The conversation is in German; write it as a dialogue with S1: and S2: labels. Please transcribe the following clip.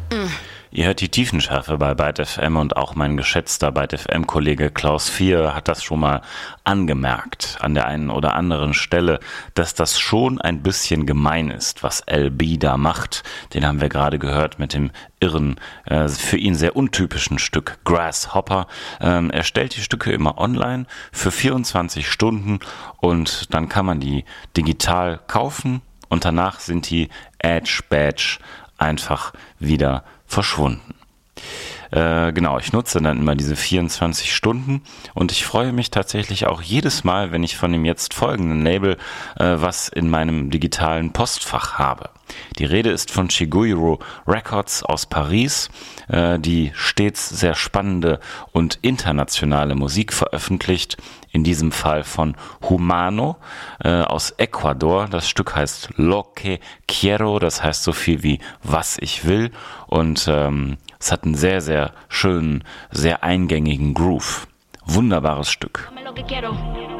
S1: Ihr hört die Tiefenschärfe bei Byte FM und auch mein geschätzter Byte FM-Kollege Klaus Vier hat das schon mal angemerkt an der einen oder anderen Stelle, dass das schon ein bisschen gemein ist, was LB da macht. Den haben wir gerade gehört mit dem irren, für ihn sehr untypischen Stück Grasshopper. Er stellt die Stücke immer online für 24 Stunden und dann kann man die digital kaufen und danach sind die Edge-Badge einfach wieder verschwunden. Genau, ich nutze dann immer diese 24 Stunden und ich freue mich tatsächlich auch jedes Mal, wenn ich von dem jetzt folgenden Label was in meinem digitalen Postfach habe. Die Rede ist von Chiguiro Records aus Paris, die stets sehr spannende und internationale Musik veröffentlicht, in diesem Fall von Humano aus Ecuador. Das Stück heißt Lo que quiero, das heißt so viel wie was ich will und es hat einen sehr, sehr schönen, sehr eingängigen Groove. Wunderbares Stück.